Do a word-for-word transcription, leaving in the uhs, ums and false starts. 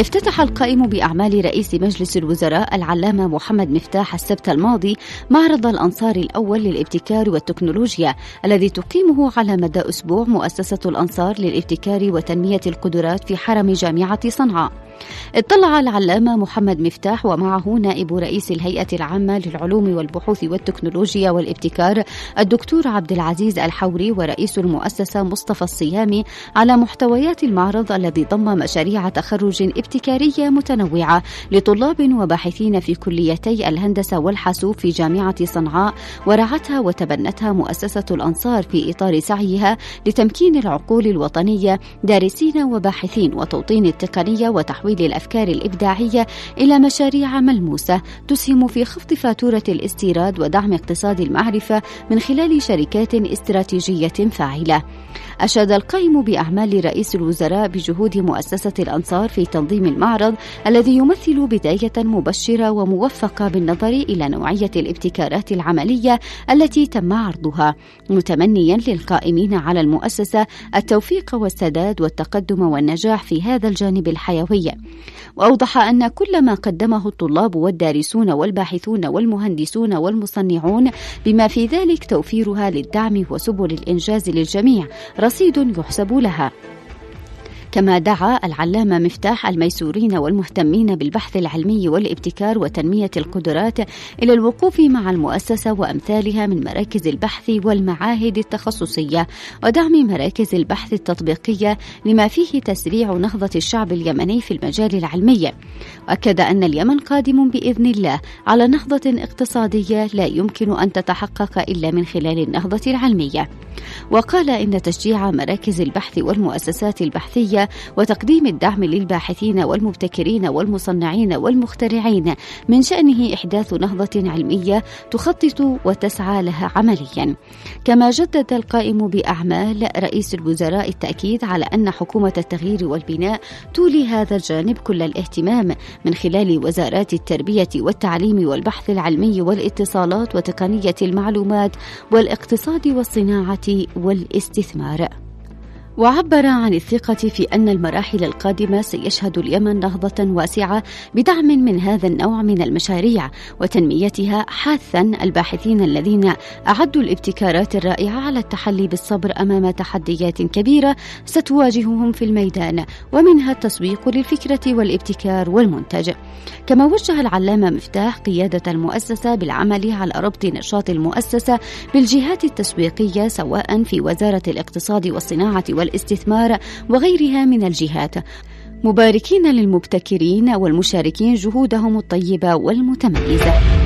افتتح القائم بأعمال رئيس مجلس الوزراء العلامة محمد مفتاح السبت الماضي معرض الأنصار الأول للابتكار والتكنولوجيا الذي تقيمه على مدى أسبوع مؤسسة الأنصار للابتكار وتنمية القدرات في حرم جامعة صنعاء. اطلع العلامة محمد مفتاح ومعه نائب رئيس الهيئة العامة للعلوم والبحوث والتكنولوجيا والابتكار الدكتور عبد العزيز الحوري ورئيس المؤسسة مصطفى الصيامي على محتويات المعرض الذي ضم مشاريع تخرج ابتكارية متنوعة لطلاب وباحثين في كليتي الهندسة والحاسوب في جامعة صنعاء، ورعتها وتبنتها مؤسسة الأنصار في إطار سعيها لتمكين العقول الوطنية دارسين وباحثين وتوطين التقنية وتحويل الأفكار الإبداعية إلى مشاريع ملموسة تسهم في خفض فاتورة الاستيراد ودعم اقتصاد المعرفة من خلال شركات استراتيجية فاعلة. أشاد القائم بأعمال رئيس الوزراء بجهود مؤسسة الأنصار في تنظيم المعرض الذي يمثل بداية مبشرة وموفقة بالنظر إلى نوعية الابتكارات العملية التي تم عرضها، متمنيا للقائمين على المؤسسة التوفيق والسداد والتقدم والنجاح في هذا الجانب الحيوي. وأوضح أن كل ما قدمه الطلاب والدارسون والباحثون والمهندسون والمصنعون بما في ذلك توفيرها للدعم وسبل الإنجاز للجميع رصيد يحسب لها. كما دعا العلامة مفتاح الميسورين والمهتمين بالبحث العلمي والابتكار وتنمية القدرات إلى الوقوف مع المؤسسة وأمثالها من مراكز البحث والمعاهد التخصصية ودعم مراكز البحث التطبيقية لما فيه تسريع نهضة الشعب اليمني في المجال العلمي. وأكد أن اليمن قادم بإذن الله على نهضة اقتصادية لا يمكن أن تتحقق إلا من خلال النهضة العلمية. وقال إن تشجيع مراكز البحث والمؤسسات البحثية وتقديم الدعم للباحثين والمبتكرين والمصنعين والمخترعين من شأنه إحداث نهضة علمية تخطط وتسعى لها عمليا. كما جدد القائم بأعمال رئيس الوزراء التأكيد على أن حكومة التغيير والبناء تولي هذا الجانب كل الاهتمام من خلال وزارات التربية والتعليم والبحث العلمي والاتصالات وتقنية المعلومات والاقتصاد والصناعة والاستثمار. وعبر عن الثقة في أن المراحل القادمة سيشهد اليمن نهضة واسعة بدعم من هذا النوع من المشاريع وتنميتها، حاثا الباحثين الذين أعدوا الابتكارات الرائعة على التحلي بالصبر أمام تحديات كبيرة ستواجههم في الميدان، ومنها التسويق للفكرة والابتكار والمنتج. كما وجه العلامة مفتاح قيادة المؤسسة بالعمل على ربط نشاط المؤسسة بالجهات التسويقية سواء في وزارة الاقتصاد والصناعة والاستثمار وغيرها من الجهات، مباركين للمبتكرين والمشاركين جهودهم الطيبة والمتميزة.